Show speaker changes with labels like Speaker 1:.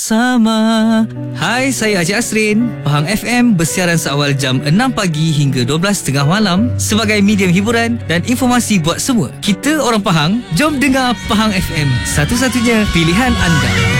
Speaker 1: Sama. Hai, saya Haji Asrin. Pahang FM bersiaran seawal jam 6 pagi hingga 12.30 malam sebagai medium hiburan dan informasi buat semua. Kita orang Pahang, jom dengar Pahang FM. Satu-satunya pilihan anda.